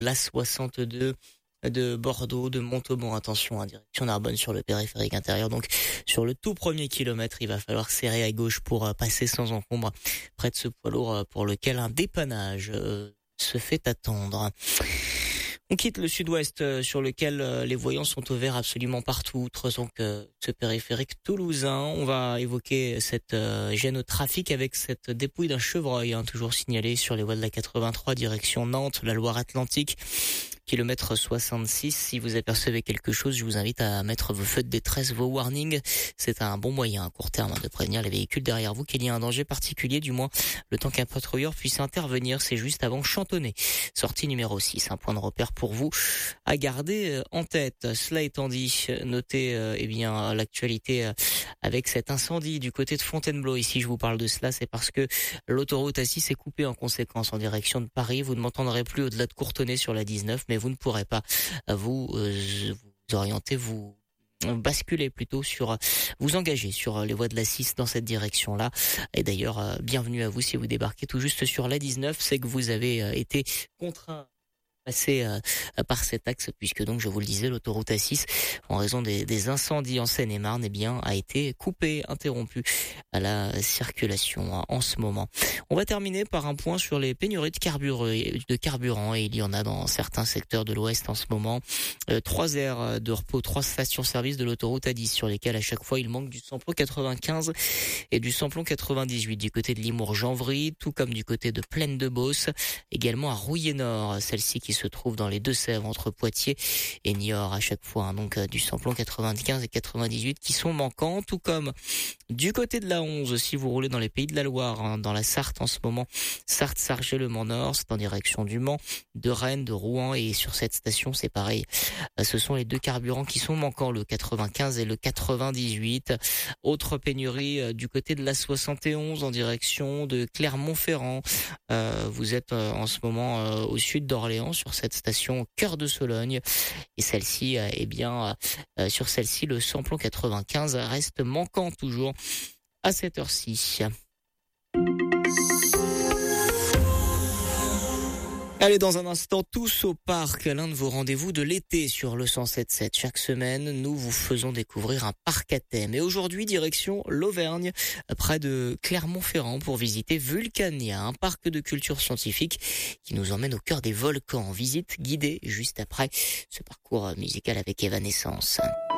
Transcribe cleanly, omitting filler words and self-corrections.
l'A62 de Bordeaux, de Montauban, attention, direction Narbonne sur le périphérique intérieur. Donc sur le tout premier kilomètre, il va falloir serrer à gauche pour passer sans encombre près de ce poids lourd pour lequel un dépannage se fait attendre. On quitte le sud-ouest sur lequel les voyants sont au vert absolument partout, outre donc ce périphérique toulousain. On va évoquer cette gêne au trafic avec cette dépouille d'un chevreuil, toujours signalé sur les voies de la 83 direction Nantes, la Loire-Atlantique. Kilomètre 66, si vous apercevez quelque chose, je vous invite à mettre vos feux de détresse, vos warnings. C'est un bon moyen à court terme de prévenir les véhicules derrière vous qu'il y a un danger particulier, du moins le temps qu'un patrouilleur puisse intervenir. C'est juste avant Chantonnay. Sortie numéro 6, un point de repère pour vous à garder en tête. Cela étant dit, notez l'actualité avec cet incendie du côté de Fontainebleau. Ici, je vous parle de cela, c'est parce que l'autoroute A6 est coupée en conséquence en direction de Paris. Vous ne m'entendrez plus au-delà de Courtenay sur la 19, mais vous ne pourrez pas vous orienter, vous basculer plutôt vous engager sur les voies de la 6 dans cette direction-là. Et d'ailleurs, bienvenue à vous si vous débarquez tout juste sur la 19, c'est que vous avez été contraint passer par cet axe, puisque donc je vous le disais, l'autoroute A6 en raison des incendies en Seine-et-Marne a été coupée, interrompue à la circulation en ce moment. On va terminer par un point sur les pénuries de carburant, et il y en a dans certains secteurs de l'Ouest en ce moment. 3 aires de repos, 3 stations-service de l'autoroute A10 sur lesquelles à chaque fois il manque du samplon 95 et du samplon 98 du côté de Limours-Janvry, tout comme du côté de Plaine de Beauce, également à Rouillé-Nord, celle-ci qui se trouve dans les Deux-Sèvres entre Poitiers et Niort à chaque fois, donc du samplon 95 et 98 qui sont manquants, tout comme du côté de la 11 si vous roulez dans les Pays de la Loire, dans la Sarthe en ce moment, Sarthe-Sargé-le-Mans-Nord, c'est en direction du Mans, de Rennes, de Rouen, et sur cette station c'est pareil, ce sont les 2 carburants qui sont manquants, le 95 et le 98. Autre pénurie du côté de la 71 en direction de Clermont-Ferrand, vous êtes en ce moment au sud d'Orléans sur cette station Cœur de Sologne, et celle-ci sur celle-ci le samplon 95 reste manquant toujours à cette heure-ci. Allez, dans un instant, tous au parc, l'un de vos rendez-vous de l'été sur le 107.7. Chaque semaine, nous vous faisons découvrir un parc à thème. Et aujourd'hui, direction l'Auvergne, près de Clermont-Ferrand, pour visiter Vulcania, un parc de culture scientifique qui nous emmène au cœur des volcans. Visite guidée juste après ce parcours musical avec Evanescence.